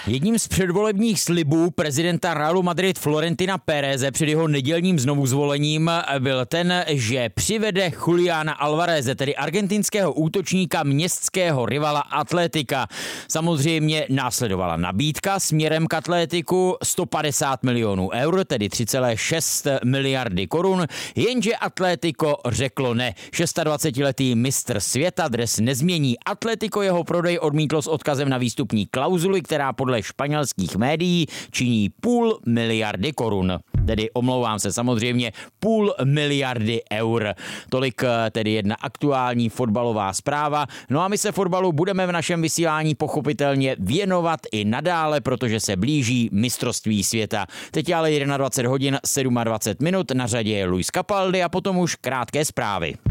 Jedním z předvolebních slibů prezidenta Realu Madrid Florentina Péreze před jeho nedělním znovuzvolením byl ten, že přivede Juliana Alvareze, tedy argentinského útočníka městského rivala Atlética. Samozřejmě následovala nabídka směrem k Atlétiku 150 milionů eur, tedy 3,6 miliardy korun, jenže Atlético řeklo ne. 26-letý mistr světa dres nezmění. Atlético jeho prodej odmítlo s odkazem na výstupní klauzuli, která podle španělských médií činí 0,5 miliardy korun. Tedy omlouvám se, samozřejmě 0,5 miliardy eur. Tolik tedy jedna aktuální fotbalová zpráva. No a my se fotbalu budeme v našem vysílání pochopitelně věnovat i nadále, protože se blíží mistrovství světa. Teď je ale 21 hodin 27 minut, na řadě je Luis Capaldi a potom už krátké zprávy.